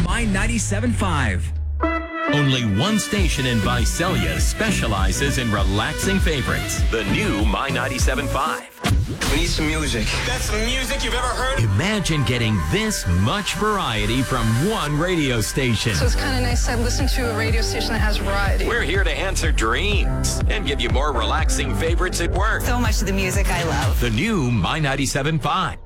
My 97.5. Only one station in Visalia specializes in relaxing favorites. The new My 97.5. We need some music. That's some music you've ever heard? Imagine getting this much variety from one radio station. So it's kind of nice to listen to a radio station that has variety. We're here to answer dreams and give you more relaxing favorites at work. So much of the music I love. The new My 97.5.